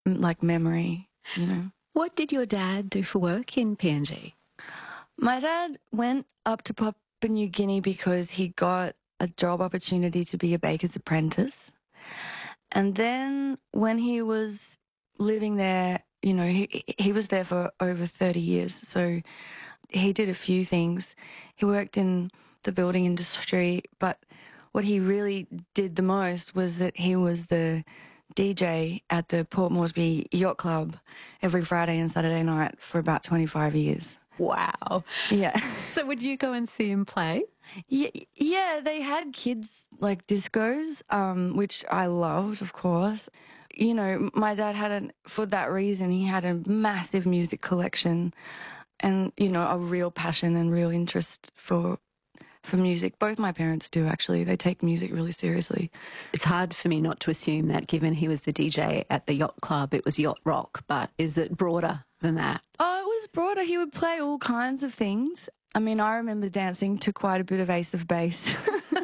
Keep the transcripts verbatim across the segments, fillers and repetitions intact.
like memory, you know. What did your dad do for work in P N G? My dad went up to Papua New Guinea because he got a job opportunity to be a baker's apprentice. And then when he was living there, you know, he he was there for over thirty years. So he did a few things. He worked in the building industry, but what he really did the most was that he was the D J at the Port Moresby Yacht Club every Friday and Saturday night for about twenty-five years. Wow. Yeah. So would you go and see him play? Yeah, yeah, they had kids like discos, um, which I loved, of course. You know, my dad had a, for that reason, he had a massive music collection and, you know, a real passion and real interest for for music. Both my parents do, actually. They take music really seriously. It's hard for me not to assume that given he was the D J at the yacht club, it was yacht rock, but is it broader than that? Oh, it was broader. He would play all kinds of things. I mean, I remember dancing to quite a bit of Ace of Base.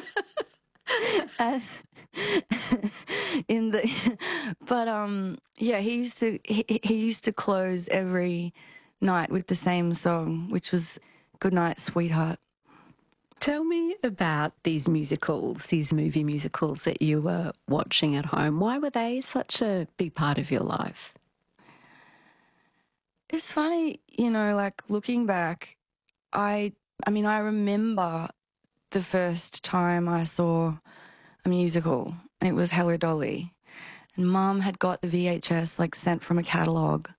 and in the, but um, yeah, he used to he, he used to close every night with the same song, which was "Good Night, Sweetheart." Tell me about these musicals, these movie musicals that you were watching at home. Why were they such a big part of your life? It's funny, you know, like looking back, I, I mean, I remember the first time I saw a musical, and it was Hello Dolly. And Mum had got the V H S, like, sent from a catalogue.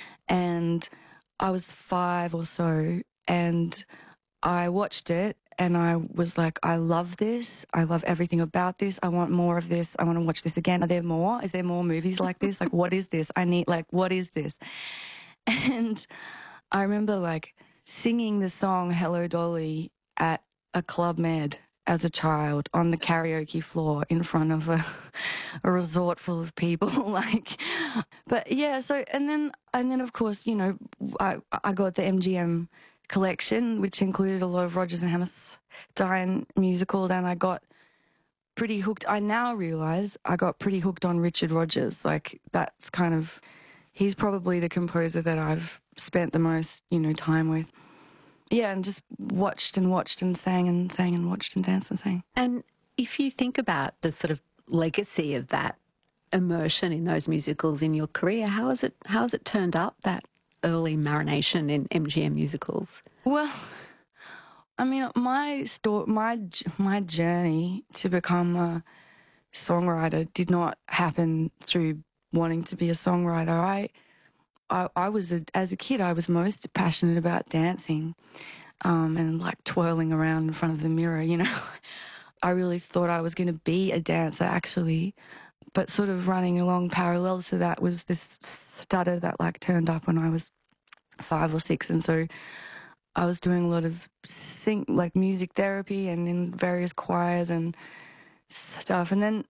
And I was five or so, and I watched it, and I was like, I love this. I love everything about this. I want more of this. I want to watch this again. Are there more? Is there more movies like this? Like, what is this? I need, like, what is this? And I remember, like, singing the song Hello Dolly at a Club Med as a child on the karaoke floor in front of a, a resort full of people. like, but yeah, so, and then, and then of course, you know, I, I got the M G M collection, which included a lot of Rodgers and Hammerstein musicals, and I got pretty hooked. I now realise I got pretty hooked on Richard Rodgers. Like, that's kind of, he's probably the composer that I've spent the most, you know, time with. Yeah, and just watched and watched and sang and sang and watched and danced and sang. And if you think about the sort of legacy of that immersion in those musicals in your career, how has it, how has it turned up, that early marination in M G M musicals? Well, I mean, my story, my my journey to become a songwriter did not happen through wanting to be a songwriter. I, I, I was a, as a kid, I was most passionate about dancing, um, and like twirling around in front of the mirror. You know, I really thought I was going to be a dancer, actually. But sort of running along parallel to that was this stutter that like turned up when I was five or six, and so I was doing a lot of sing like music therapy and in various choirs and stuff. And then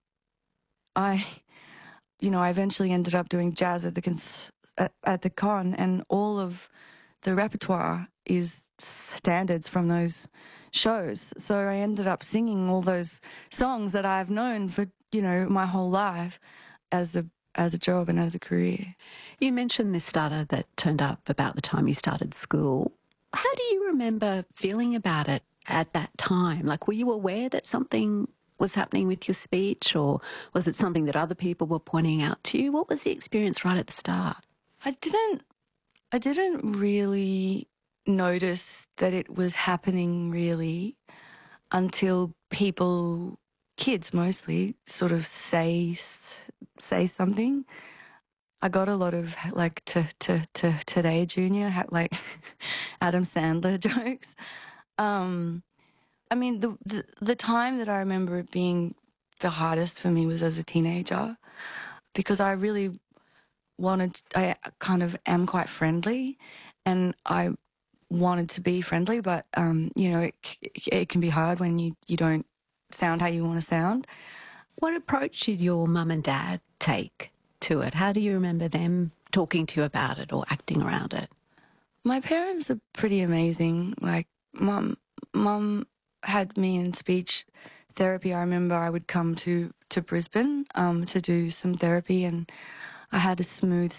I, you know, I eventually ended up doing jazz at the cons at, at the con, and all of the repertoire is standards from those shows. So I ended up singing all those songs that I've known for, you know, my whole life as a as a job and as a career. You mentioned this stutter that turned up about the time you started school. How do you remember feeling about it at that time? Like, were you aware that something was happening with your speech, or was it something that other people were pointing out to you? What was the experience right at the start? I didn't, I didn't really notice that it was happening really until people, kids mostly, sort of say say something. I got a lot of like to to to today Junior had like Adam Sandler jokes. Um, I mean, the, the the time that I remember it being the hardest for me was as a teenager, because I really wanted. I kind of am quite friendly, and I wanted to be friendly, but um, you know, it, it can be hard when you you don't sound how you want to sound. What approach did your mum and dad take to it? How do you remember them talking to you about it or acting around it? My parents are pretty amazing. Like, mum, mum had me in speech therapy. I remember I would come to, to Brisbane um, to do some therapy, and I had a smooth